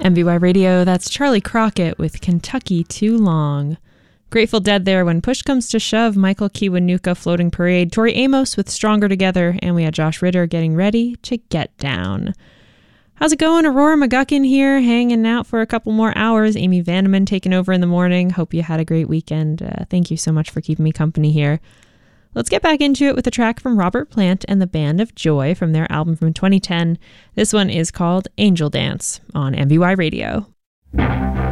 MBY Radio, that's Charlie Crockett with Kentucky Too Long. Grateful Dead there, When Push Comes to Shove, Michael Kiwanuka, Floating Parade, Tori Amos with Stronger Together, and we had Josh Ritter, Getting Ready to Get Down. How's it going? Aurora McGuckin here, hanging out for a couple more hours. Amy Vandeman taking over in the morning. Hope you had a great weekend. Thank you so much for keeping me company here. Let's get back into it with a track from Robert Plant and the Band of Joy from their album from 2010. This one is called Angel Dance on MBY Radio.